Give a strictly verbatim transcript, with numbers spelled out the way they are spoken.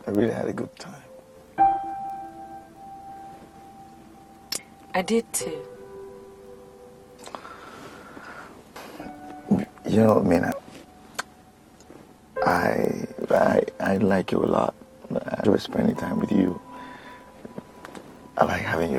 I really had a good time. I did too. You know, I mean, I, I, I like you a lot. I enjoy spending time with you. I like having you